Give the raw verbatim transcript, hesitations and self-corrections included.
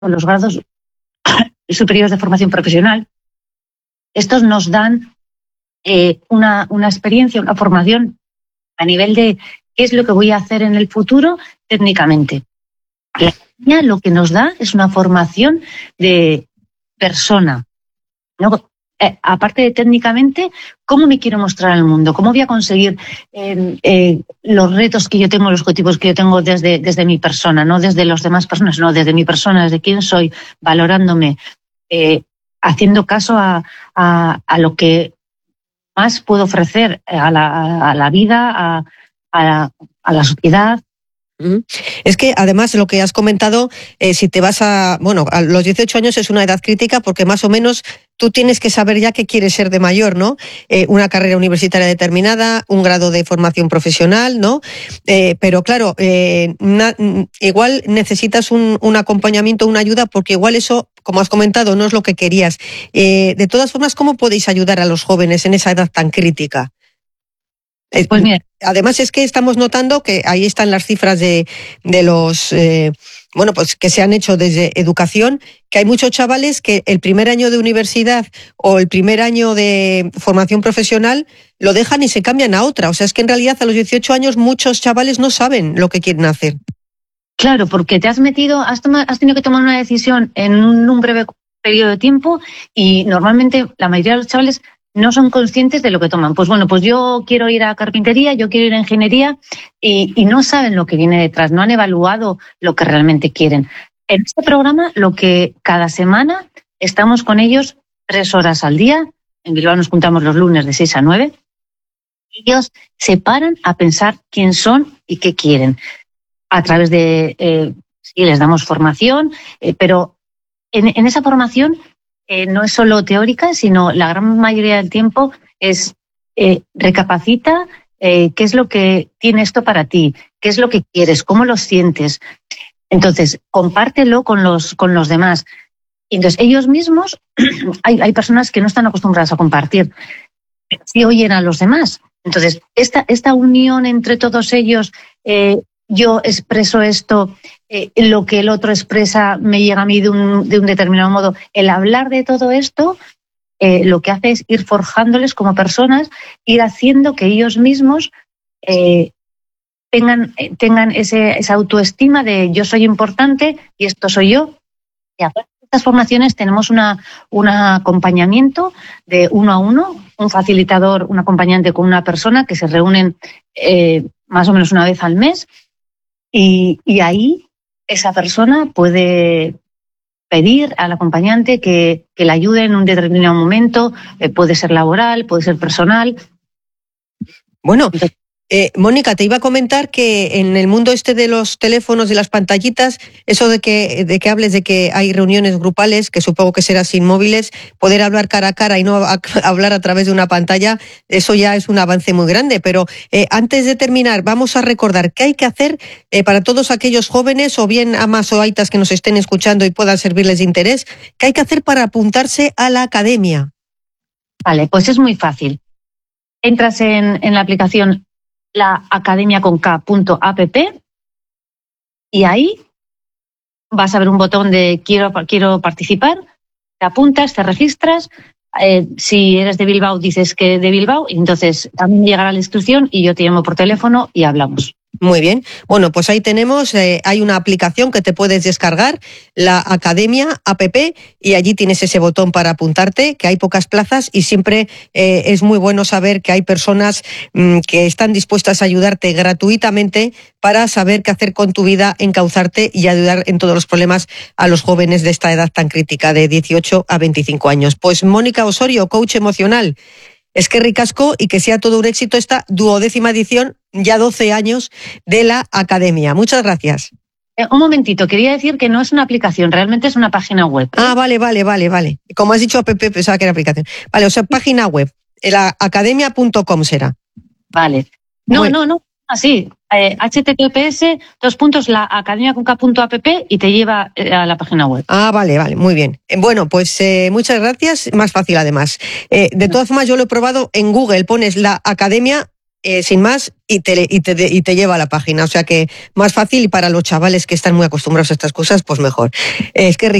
los grados superiores de formación profesional, estos nos dan eh, una, una experiencia, una formación a nivel de qué es lo que voy a hacer en el futuro técnicamente. La academia lo que nos da es una formación de persona, ¿no? Eh, aparte de técnicamente, ¿cómo me quiero mostrar al mundo? ¿Cómo voy a conseguir eh, eh, los retos que yo tengo, los objetivos que yo tengo desde, desde mi persona, no desde las demás personas, no desde mi persona, desde quién soy, valorándome, eh, haciendo caso a, a, a lo que más puedo ofrecer a la, a la vida, a, a, la, a la sociedad. Es que además lo que has comentado, eh, si te vas a, bueno, a los dieciocho años es una edad crítica porque más o menos tú tienes que saber ya qué quieres ser de mayor, ¿no? Eh, una carrera universitaria determinada, un grado de formación profesional, ¿no? Eh, pero claro, eh, na, igual necesitas un, un acompañamiento, una ayuda, porque igual eso, como has comentado, no es lo que querías. Eh, de todas formas, ¿cómo podéis ayudar a los jóvenes en esa edad tan crítica? Pues mira, además es que estamos notando que ahí están las cifras de, de los eh, bueno, pues que se han hecho desde educación, que hay muchos chavales que el primer año de universidad o el primer año de formación profesional lo dejan y se cambian a otra. O sea, es que en realidad a los dieciocho años muchos chavales no saben lo que quieren hacer. Claro, porque te has metido, has, toma, has tenido que tomar una decisión en un, un breve periodo de tiempo y normalmente la mayoría de los chavales no son conscientes de lo que toman. Pues bueno, pues yo quiero ir a carpintería, yo quiero ir a ingeniería y, y no saben lo que viene detrás, no han evaluado lo que realmente quieren. En este programa, lo que cada semana estamos con ellos tres horas al día, en Bilbao nos juntamos los lunes de seis a nueve, ellos se paran a pensar quién son y qué quieren. A través de, eh, sí, les damos formación, eh, pero en, en esa formación Eh, no es solo teórica, sino la gran mayoría del tiempo es eh, recapacita eh, qué es lo que tiene esto para ti, qué es lo que quieres, cómo lo sientes. Entonces, compártelo con los, con los demás. Y entonces, ellos mismos, hay, hay personas que no están acostumbradas a compartir, pero sí oyen a los demás. Entonces, esta, esta unión entre todos ellos, eh, yo expreso esto, eh, lo que el otro expresa me llega a mí de un, de un determinado modo. El hablar de todo esto eh, lo que hace es ir forjándoles como personas, ir haciendo que ellos mismos eh, tengan, tengan ese, esa autoestima de yo soy importante y esto soy yo. Y aparte de estas formaciones tenemos una, un acompañamiento de uno a uno, un facilitador, un acompañante con una persona que se reúnen eh, más o menos una vez al mes. Y, y ahí esa persona puede pedir al acompañante que, que le ayude en un determinado momento, eh, puede ser laboral, puede ser personal. Bueno, eh, Mónica, te iba a comentar que en el mundo este de los teléfonos, de las pantallitas, eso de que, de que hables de que hay reuniones grupales, que supongo que será sin móviles, poder hablar cara a cara y no a, a hablar a través de una pantalla, eso ya es un avance muy grande. Pero eh, antes de terminar, vamos a recordar qué hay que hacer eh, para todos aquellos jóvenes, o bien amas o aitas que nos estén escuchando y puedan servirles de interés, qué hay que hacer para apuntarse a la academia. Vale, pues es muy fácil. Entras en, en la aplicación la academia con K punto app y ahí vas a ver un botón de quiero, quiero participar, te apuntas, te registras, eh, si eres de Bilbao dices que de Bilbao y entonces a mí llegará la inscripción y yo te llamo por teléfono y hablamos. Muy bien. Bueno, pues ahí tenemos, eh, hay una aplicación que te puedes descargar, la Academia App, y allí tienes ese botón para apuntarte, que hay pocas plazas y siempre eh, es muy bueno saber que hay personas mmm, que están dispuestas a ayudarte gratuitamente para saber qué hacer con tu vida, encauzarte y ayudar en todos los problemas a los jóvenes de esta edad tan crítica, de dieciocho a veinticinco años. Pues Mónica Osorio, coach emocional, es que ricasco y que sea todo un éxito esta duodécima edición, ya doce años, de la Academia. Muchas gracias. Eh, un momentito, quería decir que no es una aplicación, realmente es una página web. ¿eh? Ah, vale, vale, vale, vale. Como has dicho app, pensaba que era aplicación. Vale, o sea, página web, la academia punto com será. Vale. No, bueno. no, no, así, eh, H T T P S, dos puntos, la academia con K punto app y te lleva eh, a la página web. Ah, vale, vale, muy bien. Bueno, pues eh, muchas gracias, más fácil además. Eh, de todas formas, yo lo he probado en Google, pones la academia eh, sin más, y te, y, te, y te lleva a la página. O sea que más fácil, y para los chavales que están muy acostumbrados a estas cosas, pues mejor. Eh, es que